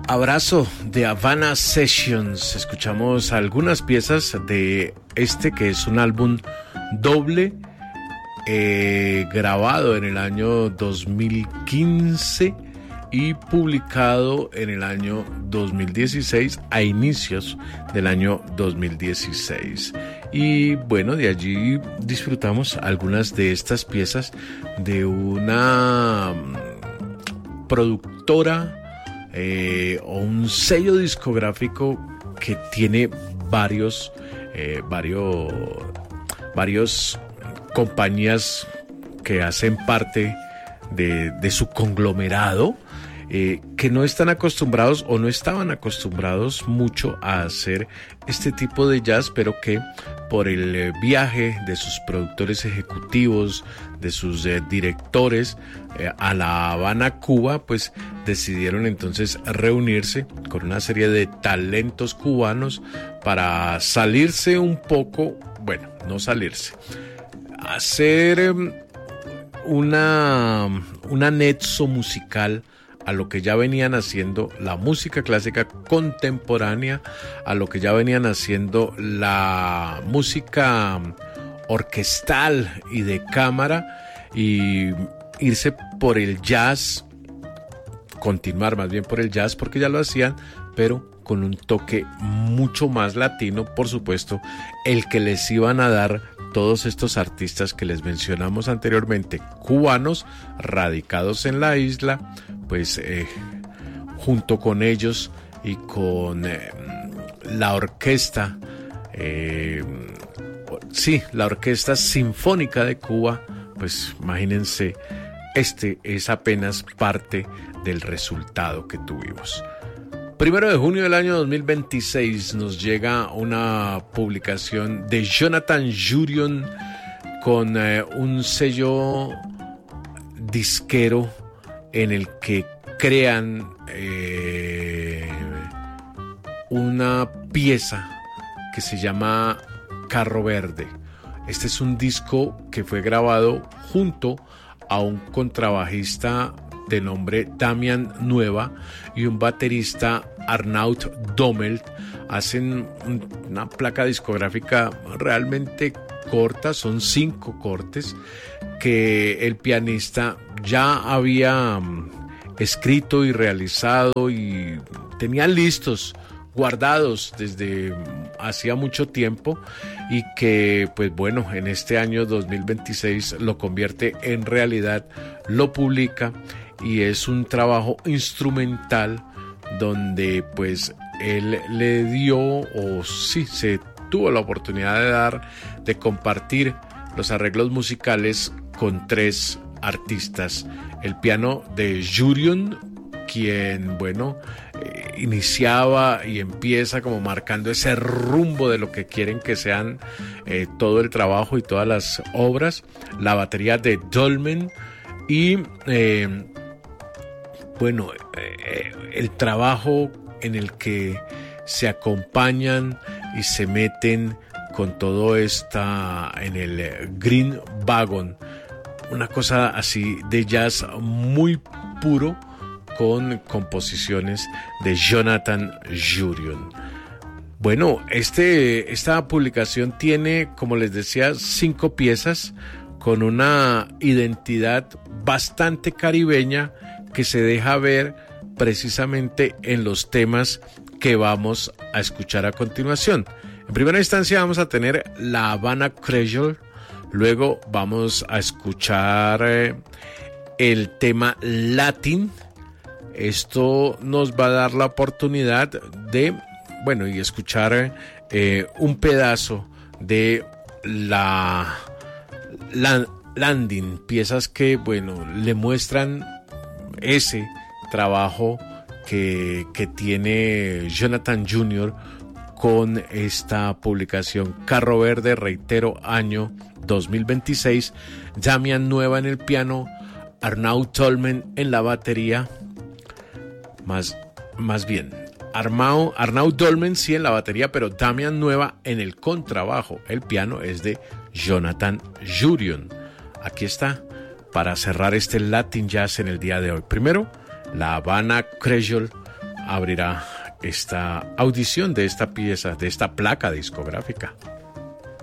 Abrazo de Havana Sessions. Escuchamos algunas piezas de este que es un álbum doble grabado en el año 2015 y publicado en el año 2016 a inicios del año 2016. Y bueno, de allí disfrutamos algunas de estas piezas de una productora o un sello discográfico que tiene varios compañías que hacen parte de su conglomerado, que no están acostumbrados o no estaban acostumbrados mucho a hacer este tipo de jazz, pero que por el viaje de sus productores ejecutivos, de sus directores a La Habana, Cuba, pues decidieron entonces reunirse con una serie de talentos cubanos para salirse un poco, bueno, no salirse, hacer un anexo musical a lo que ya venían haciendo la música clásica contemporánea, a lo que ya venían haciendo la música orquestal y de cámara, y irse por el jazz, continuar más bien por el jazz, porque ya lo hacían, pero con un toque mucho más latino, por supuesto, el que les iban a dar todos estos artistas que les mencionamos anteriormente, cubanos radicados en la isla, pues junto con ellos y con la orquesta, la Orquesta Sinfónica de Cuba, pues imagínense, este es apenas parte del resultado que tuvimos. 1 de junio del año 2026 nos llega una publicación de Jonathan Jurion con un sello disquero en el que crean una pieza que se llama Carro Verde. Este es un disco que fue grabado junto a un contrabajista de nombre Damian Nueva y un baterista Arnaud Dommelt. Hacen una placa discográfica realmente corta, son 5 cortes que el pianista ya había escrito y realizado y tenía listos, guardados desde hacía mucho tiempo, y que pues bueno, en este año 2026 lo convierte en realidad, lo publica, y es un trabajo instrumental donde pues él le dio, o sí, se tuvo la oportunidad de compartir los arreglos musicales con 3 artistas. El piano de Jurion, quien, bueno, iniciaba y empieza como marcando ese rumbo de lo que quieren que sean todo el trabajo y todas las obras. La batería de Dolmen y, el trabajo en el que se acompañan y se meten con todo esta en el Green Wagon, una cosa así de jazz muy puro, con composiciones de Jonathan Jurion. Bueno, esta publicación tiene, como les decía, 5 piezas con una identidad bastante caribeña que se deja ver precisamente en los temas que vamos a escuchar a continuación. En primera instancia vamos a tener La Habana Creole, luego vamos a escuchar el tema Latin. Esto nos va a dar la oportunidad de, y escuchar un pedazo de la Landing, piezas que, le muestran ese trabajo que tiene Jonathan Jr. con esta publicación Carro Verde, reitero, año 2026, Damian Nueva en el piano, Arnaud Tolmen en la batería, más bien, Arnaud Dolmen sí en la batería, pero Damian Nueva en el contrabajo. El piano es de Jonathan Jurion. Aquí está, para cerrar este Latin Jazz en el día de hoy. Primero, La Habana Creole, abrirá esta audición de esta pieza, de esta placa discográfica.